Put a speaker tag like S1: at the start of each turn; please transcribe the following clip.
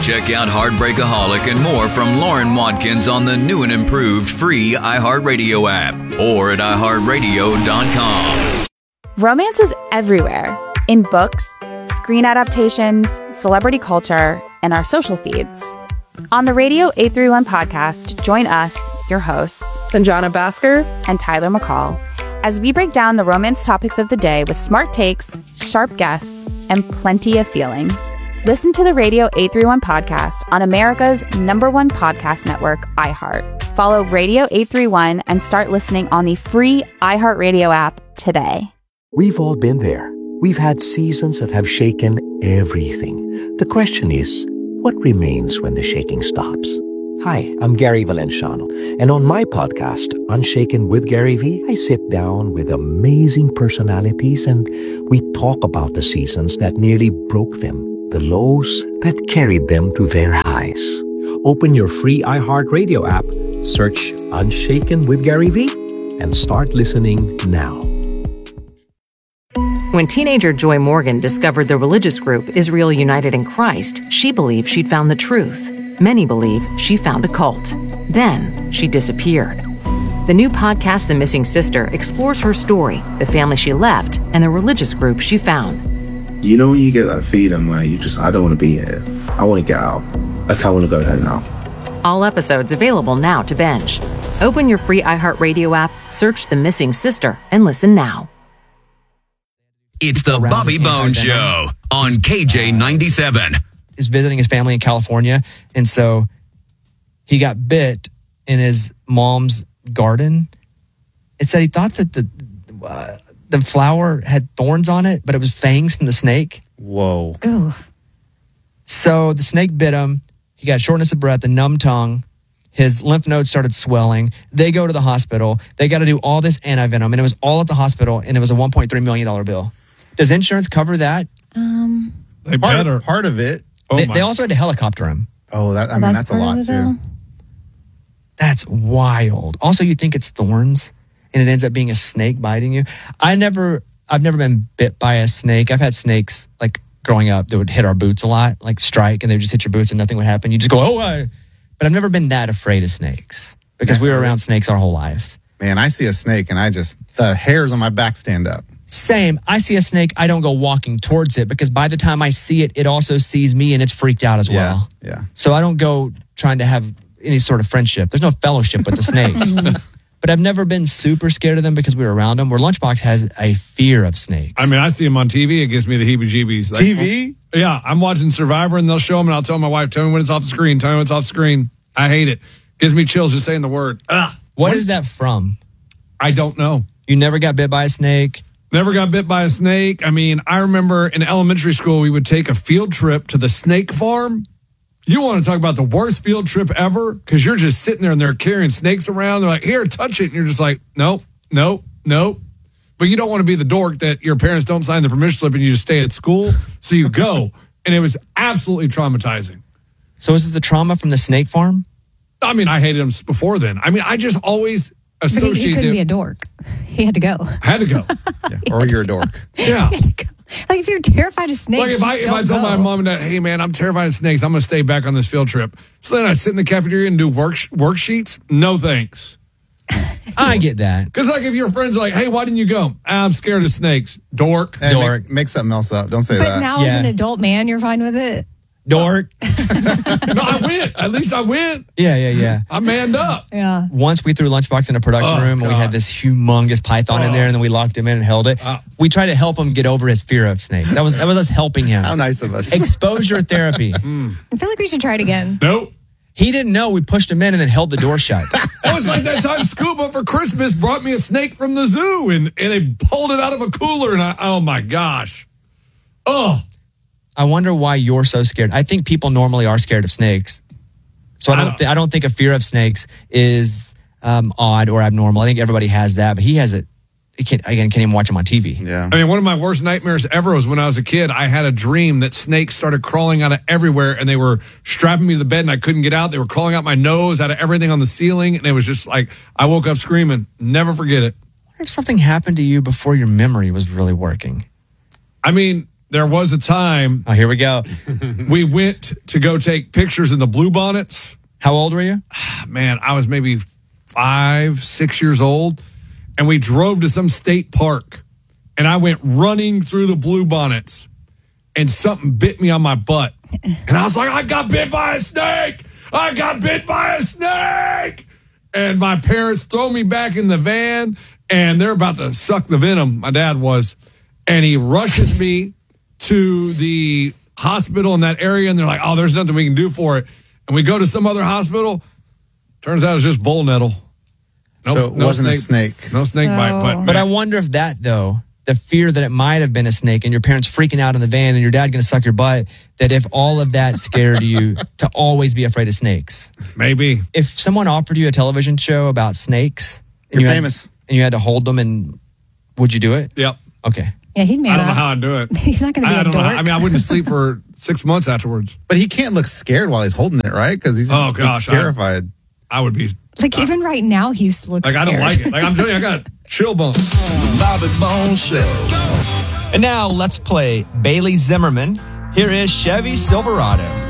S1: Check out Heartbreakaholic and more from Lauren Watkins on the new and improved free iHeartRadio app or at iHeartRadio.com.
S2: Romance is everywhere. In books, screen adaptations, celebrity culture, and our social feeds. On the Radio 831 podcast, join us, your hosts,
S3: Sanjana Bhaskar
S2: and Tyler McCall, as we break down the romance topics of the day with smart takes, sharp guests, and plenty of feelings. Listen to the Radio 831 podcast on America's #1 podcast network, iHeart. Follow Radio 831 and start listening on the free iHeartRadio app today.
S4: We've all been there. We've had seasons that have shaken everything. The question is, what remains when the shaking stops? Hi, I'm Gary Valenciano, and on my podcast, Unshaken with Gary V, I sit down with amazing personalities and we talk about the seasons that nearly broke them, the lows that carried them to their highs. Open your free iHeartRadio app, search Unshaken with Gary V, and start listening now.
S5: When teenager Joy Morgan discovered the religious group Israel United in Christ, she believed she'd found the truth. Many believe she found a cult. Then she disappeared. The new podcast, The Missing Sister, explores her story, the family she left, and the religious group she found.
S6: You know when you get that feeling where I don't want to be here. I want to get out. Like, I want to go there now.
S5: All episodes available now to binge. Open your free iHeartRadio app, search The Missing Sister, and listen now.
S1: It's the Bobby Bones Show on KJ97.
S7: Is visiting his family in California, and so he got bit in his mom's garden. It said he thought that the flower had thorns on it, but it was fangs from the snake.
S6: Whoa.
S2: Ooh.
S7: So the snake bit him. He got shortness of breath, a numb tongue. His lymph nodes started swelling. They go to the hospital. They got to do all this antivenom, and it was all at the hospital, and it was a $1.3 million bill. Does insurance cover that?
S8: They better.
S6: Part of it.
S7: They also had to helicopter him.
S6: Oh, that's a lot too.
S7: That's wild. Also, you think it's thorns, and it ends up being a snake biting you. I've never been bit by a snake. I've had snakes like growing up that would hit our boots a lot, like strike, and they would just hit your boots and nothing would happen. You just go, but I've never been that afraid of snakes because we were around snakes our whole life.
S6: Man, I see a snake and the hairs on my back stand up.
S7: Same. I see a snake, I don't go walking towards it because by the time I see it, it also sees me and it's freaked out as well.
S6: Yeah.
S7: So I don't go trying to have any sort of friendship. There's no fellowship with the snake. But I've never been super scared of them because we were around them. Where Lunchbox has a fear of snakes.
S8: I mean, I see them on TV. It gives me the heebie-jeebies. Like,
S6: TV?
S8: Yeah, I'm watching Survivor and they'll show them and I'll tell my wife, tell me when it's off the screen. Tell me when it's off the screen. I hate it. Gives me chills just saying the word.
S7: What is that from?
S8: I don't know.
S7: You never got bit by a snake?
S8: Never got bit by a snake. I mean, I remember in elementary school, we would take a field trip to the snake farm. You want to talk about the worst field trip ever? Because you're just sitting there and they're carrying snakes around. They're like, here, touch it. And you're just like, nope. But you don't want to be the dork that your parents don't sign the permission slip and you just stay at school. So you go. And it was absolutely traumatizing.
S7: So is it the trauma from the snake farm?
S8: I mean, I hated them before then. I mean, I just always associated.
S9: He couldn't be a dork. He had to go.
S8: Had to go.
S6: Or you're a dork.
S8: Yeah.
S9: He had to go. Like, if you're terrified of snakes,
S8: like if I told my mom and dad, hey, man, I'm terrified of snakes, I'm going to stay back on this field trip. So then I sit in the cafeteria and do worksheets. No thanks.
S7: I get that.
S8: Because like if your friends are like, hey, why didn't you go? I'm scared of snakes. Dork.
S6: Hey, make something else up. Don't say that.
S9: But now as an adult man, you're fine with it?
S7: Dork.
S8: No, I went. At least I went.
S7: Yeah.
S8: I manned up.
S9: Yeah.
S7: Once we threw Lunchbox in a production room and we had this humongous python in there and then we locked him in and held it. We tried to help him get over his fear of snakes. That was us helping him.
S6: How nice of us.
S7: Exposure therapy.
S9: I feel like we should try it again.
S8: Nope.
S7: He didn't know. We pushed him in and then held the door shut.
S8: Oh, it's like that time Scuba for Christmas brought me a snake from the zoo and they pulled it out of a cooler and oh my gosh. Oh.
S7: I wonder why you're so scared. I think people normally are scared of snakes. So I don't think a fear of snakes is odd or abnormal. I think everybody has that, but he has it. He can't even watch him on TV.
S6: Yeah.
S8: I mean, one of my worst nightmares ever was when I was a kid. I had a dream that snakes started crawling out of everywhere and they were strapping me to the bed and I couldn't get out. They were crawling out my nose, out of everything on the ceiling. And it was just like, I woke up screaming. Never forget it.
S7: What if something happened to you before your memory was really working?
S8: I mean, there was a time
S7: Oh, here we go.
S8: we went to go take pictures in the Bluebonnets.
S7: How old were you?
S8: Man, I was maybe 5, 6 years old. And we drove to some state park. And I went running through the Bluebonnets. And something bit me on my butt. And I was like, I got bit by a snake. I got bit by a snake. And my parents throw me back in the van. And they're about to suck the venom. My dad was. And he rushes me to the hospital in that area. And they're like, oh, there's nothing we can do for it. And we go to some other hospital. Turns out it's just bull nettle.
S3: So it wasn't a snake.
S8: No snake bite.
S7: But I wonder if that, though, the fear that it might have been a snake and your parents freaking out in the van and your dad going to suck your butt, that if all of that scared you to always be afraid of snakes.
S8: Maybe.
S7: If someone offered you a television show about snakes. And
S3: You're famous.
S7: And you had to hold them, and would you do it?
S8: Yep.
S7: Okay.
S9: Yeah, he'd man
S8: I don't know
S9: up.
S8: how I'd do it.
S9: He's not going to be
S8: I
S9: a
S8: don't know.
S9: dork.
S8: I mean, I wouldn't sleep for 6 months afterwards.
S3: But he can't look scared while he's holding it, right? Because he's
S8: Oh, gosh,
S3: terrified.
S8: I would be.
S9: Like, even right now, he looks
S8: Like, I
S9: scared.
S8: don't like it. Like, I'm telling you, I got chill bumps.
S10: Bobby Bones Show.
S7: And now let's play Bailey Zimmerman. Here is Chevy Silverado.